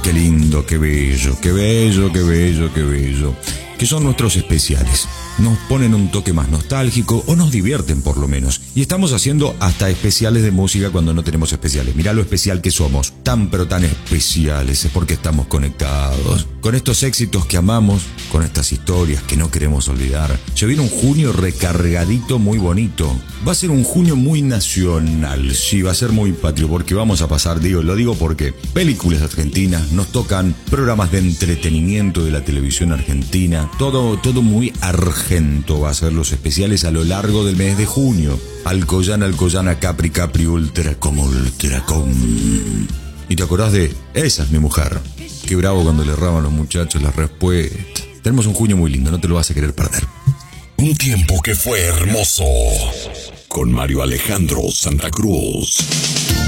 qué lindo, qué bello, qué bello, qué bello, qué bello. Que son nuestros especiales. Nos ponen un toque más nostálgico o nos divierten por lo menos. Y estamos haciendo hasta especiales de música cuando no tenemos especiales. Mirá lo especial que somos. Tan pero tan especiales es porque estamos conectados. Con estos éxitos que amamos, con estas historias que no queremos olvidar. Se viene un junio recargadito muy bonito. Va a ser un junio muy nacional. Sí, va a ser muy patrio porque vamos a pasar, lo digo porque películas argentinas, nos tocan programas de entretenimiento de la televisión argentina. Todo muy argento va a ser los especiales a lo largo del mes de junio. Alcoyana, Capri, Ultracom. ¿Y te acordás de Esa es mi mujer? Qué bravo cuando le erraban los muchachos las respuestas. Tenemos un junio muy lindo, no te lo vas a querer perder. Un tiempo que fue hermoso. Con Mario Alejandro Santa Cruz.